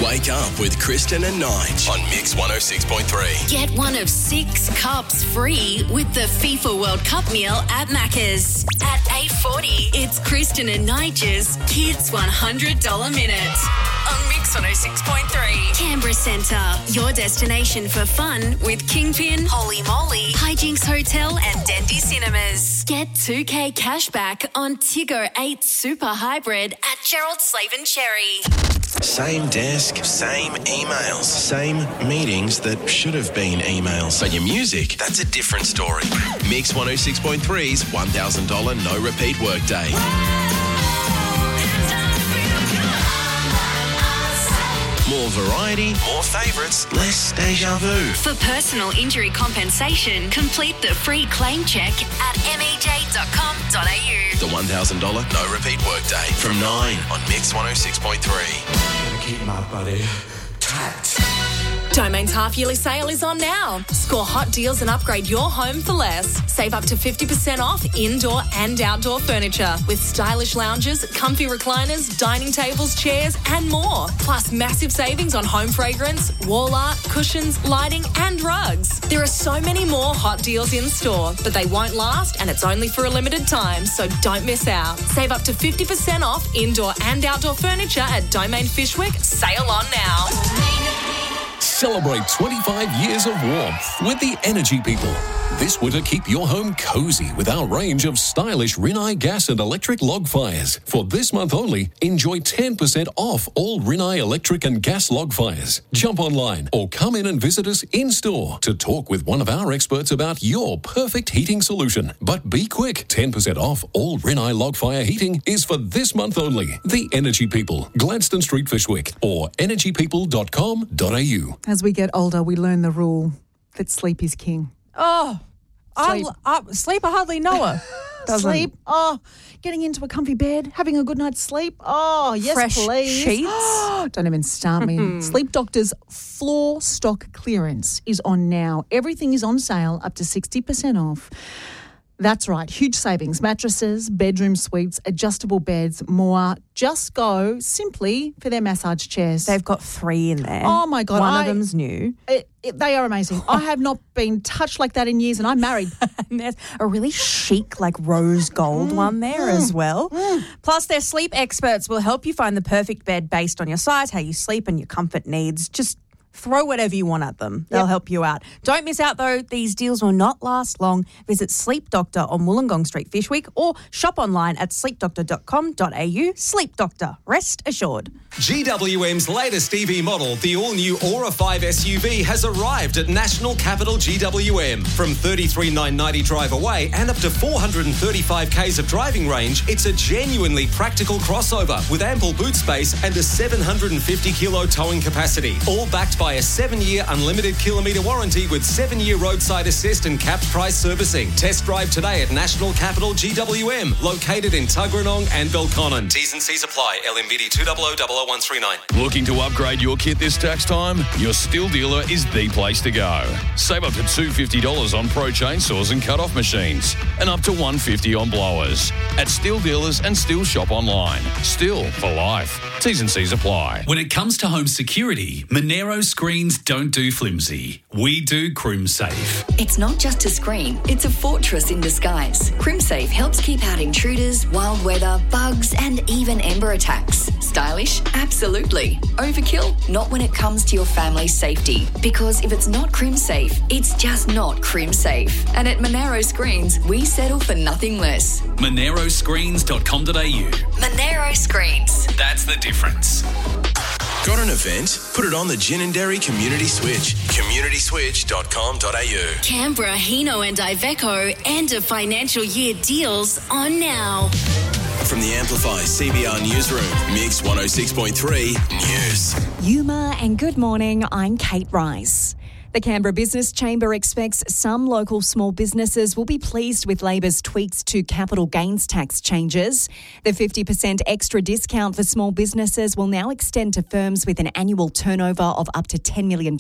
Wake up with Kristen and Nige on Mix 106.3. Get one of 6 cups free with the FIFA World Cup meal at Macca's. At 8:40, it's Kristen and Nige's Kids $100 Minute on Mix 106.3. Canberra Centre, your destination for fun with Kingpin, Holy Moly, Hijinks Hotel and Dendy Cinemas. Get $2K cashback on Tiggo 8 Super Hybrid at Gerald Slaven Cherry. Same desk, same emails, same meetings that should have been emails. But your music, that's a different story. Mix 106.3's $1,000 no repeat workday. More variety, more favourites, less deja vu. For personal injury compensation, complete the free claim check at mej.com.au. The $1,000 no repeat workday from 9 on Mix 106.3. Keep my body tight. Domain's half-yearly sale is on now. Score hot deals and upgrade your home for less. Save up to 50% off indoor and outdoor furniture with stylish lounges, comfy recliners, dining tables, chairs and more. Plus massive savings on home fragrance, wall art, cushions, lighting and rugs. There are so many more hot deals in store, but they won't last and it's only for a limited time, so don't miss out. Save up to 50% off indoor and outdoor furniture at Domain Fishwick. Sale on now. Celebrate 25 years of warmth with the Energy People. This winter, keep your home cozy with our range of stylish Rinnai gas and electric log fires. For this month only, enjoy 10% off all Rinnai electric and gas log fires. Jump online or come in and visit us in-store to talk with one of our experts about your perfect heating solution. But be quick, 10% off all Rinnai log fire heating is for this month only. The Energy People, Gladstone Street, Fishwick, or energypeople.com.au. As we get older, we learn the rule that sleep is king. Oh, Sleep. sleep I hardly know her. Sleep. Oh, getting into a comfy bed, having a good night's sleep. Oh, yes, Fresh please. sheets. Don't even start me. Sleep Doctor's floor stock clearance is on now. Everything is on sale up to 60% off. That's right. Huge savings. Mattresses, bedroom suites, adjustable beds, more. Just go simply for their massage chairs. They've got 3 in there. Oh, my God. One of them's new. They are amazing. I have not been touched like that in years, and I'm married. And there's a really chic, like rose gold one there as well. Plus, their sleep experts will help you find the perfect bed based on your size, how you sleep, and your comfort needs. Just throw whatever you want at them. They'll help you out. Don't miss out, though. These deals will not last long. Visit Sleep Doctor on Wollongong Street, Fishwick, or shop online at sleepdoctor.com.au. Sleep Doctor. Rest assured. GWM's latest EV model, the all-new Aura 5 SUV, has arrived at National Capital GWM. From 33,990 drive away and up to 435 k's of driving range, it's a genuinely practical crossover with ample boot space and a 750-kilo towing capacity. All backed by a 7-year unlimited kilometre warranty with 7-year roadside assist and capped price servicing. Test drive today at National Capital GWM, located in Tuggeranong and Belconnen. T's and C's apply. LMBD 2000139. Looking to upgrade your kit this tax time? Your Stihl dealer is the place to go. Save up to $250 on Pro chainsaws and cut-off machines, and up to $150 on blowers. At Stihl dealers and Stihl shop online. Stihl for life. T's and C's apply. When it comes to home security, Monero screens don't do flimsy. We do CrimSafe. It's not just a screen, it's a fortress in disguise. CrimSafe helps keep out intruders, wild weather, bugs, and even ember attacks. Stylish? Absolutely. Overkill? Not when it comes to your family's safety. Because if it's not CrimSafe, it's just not CrimSafe. And at Monero Screens, we settle for nothing less. MoneroScreens.com.au. Monero Screens. That's the difference. Got an event? Put it on the Gin and Dairy Community Switch. communityswitch.com.au. Canberra, Hino and Iveco end of financial year deals on now. From the Amplify CBR Newsroom, Mix 106.3 News. Yuma and good morning, I'm Kate Rice. The Canberra Business Chamber expects some local small businesses will be pleased with Labor's tweaks to capital gains tax changes. The 50% extra discount for small businesses will now extend to firms with an annual turnover of up to $10 million.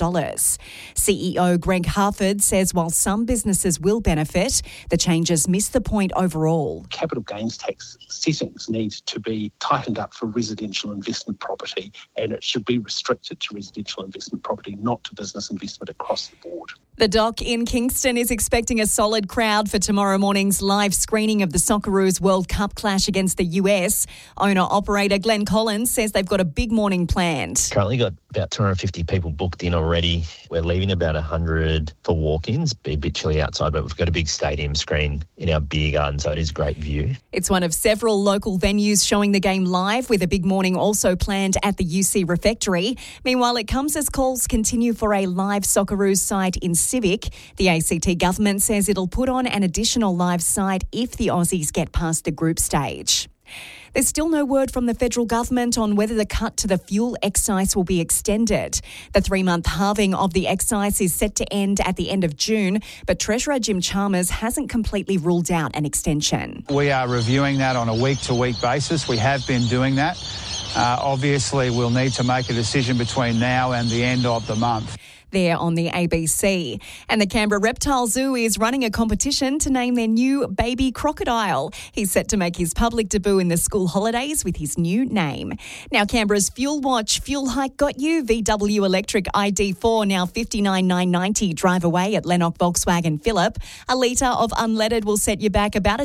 CEO Greg Harford says while some businesses will benefit, the changes miss the point overall. Capital gains tax settings need to be tightened up for residential investment property, and it should be restricted to residential investment property, not to business investment across the board. The Dock in Kingston is expecting a solid crowd for tomorrow morning's live screening of the Socceroos World Cup clash against the US. Owner-operator Glenn Collins says they've got a big morning planned. Currently got about 250 people booked in already. We're leaving about 100 for walk-ins. Be a bit chilly outside, but we've got a big stadium screen in our beer garden, so it is a great view. It's one of several local venues showing the game live, with a big morning also planned at the UC Refectory. Meanwhile, it comes as calls continue for a live Socceroos side in Civic. The ACT government says it'll put on an additional live side if the Aussies get past the group stage. There's still no word from the federal government on whether the cut to the fuel excise will be extended. The 3-month halving of the excise is set to end at the end of June, but Treasurer Jim Chalmers hasn't completely ruled out an extension. We are reviewing that on a week-to-week basis. We have been doing that. Obviously, we'll need to make a decision between now and the end of the month. There on the ABC. And the Canberra Reptile Zoo is running a competition to name their new baby crocodile. He's set to make his public debut in the school holidays with his new name. Now, Canberra's Fuel Watch fuel hike got you. VW Electric ID4 now $59,990. Drive away at Lennox Volkswagen Phillip. A litre of unleaded will set you back about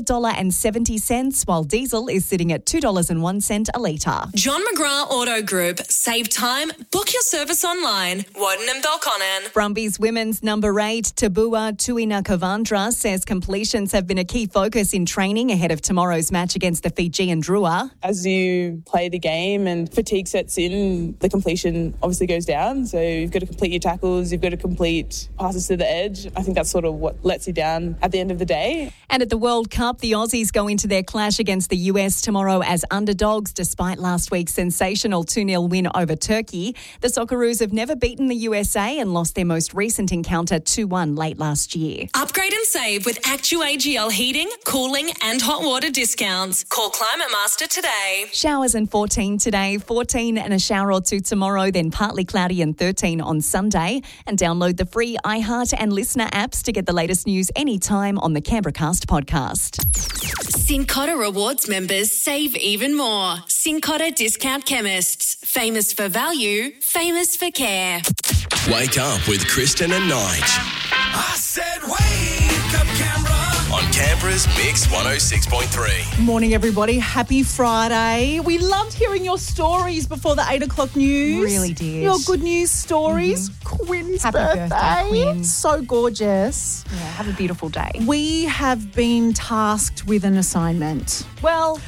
$1.70, while diesel is sitting at $2.01 a litre. John McGrath Auto Group. Save time. Book your service online. Woden and Belconnen. Brumbies women's number 8, Tabua Tuina-Kavandra, says completions have been a key focus in training ahead of tomorrow's match against the Fijian Drua. As you play the game and fatigue sets in, the completion obviously goes down. So you've got to complete your tackles, you've got to complete passes to the edge. I think that's sort of what lets you down at the end of the day. And at the World Cup, the Aussies go into their clash against the US tomorrow as underdogs, despite last week's sensational 2-0 win over Turkey. The Socceroos have never beaten the USA and lost their most recent encounter 2-1 late last year. Upgrade and save with ActuAGL heating, cooling and hot water discounts. Call Climate Master today. Showers and 14 today, 14 and a shower or two tomorrow, then partly cloudy and 13 on Sunday. And download the free iHeart and Listener apps to get the latest news anytime on the Canberra Cast podcast. Cincotta Rewards members save even more. Cincotta Discount Chemists. Famous for value, famous for care. Wake up with Kristen and Nige. I said wake up, Canberra. On Canberra's Mix 106.3. Morning, everybody. Happy Friday. We loved hearing your stories before the 8 o'clock news. Really did. Your good news stories. Quinn's Happy birthday. Quinn. So gorgeous. Yeah, have a beautiful day. We have been tasked with an assignment. Well,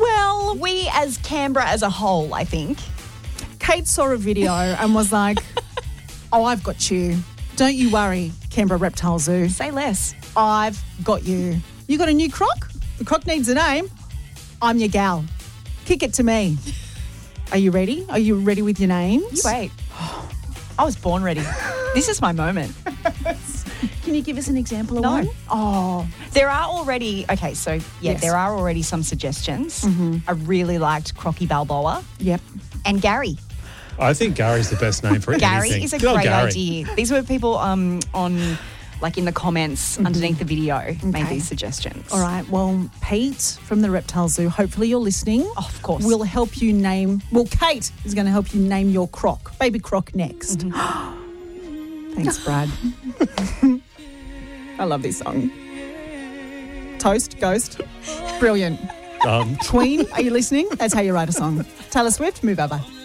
we as Canberra as a whole, I think. Kate saw a video and was like, oh, I've got you. Don't you worry, Canberra Reptile Zoo. Say less. I've got you. You got a new croc? The croc needs a name. I'm your gal. Kick it to me. Are you ready? Are you ready with your names? You wait. I was born ready. This is my moment. Can you give us an example of No. one? Oh, there are already, okay, so Yes. there are already some suggestions. Mm-hmm. I really liked Crocky Balboa Yep. and Gary. I think Gary's the best name for Gary anything. is a Good old great Gary. idea. These were people on like in the comments underneath the video made these suggestions. All right. Well, Pete from the Reptile Zoo, hopefully you're listening. Oh, of course. Will help you name, well, Kate is going to help you name your croc, baby croc next. Thanks, Brad. I love this song. Toast, Ghost. Brilliant. Queen, are you listening? That's how you write a song. Taylor Swift, move over.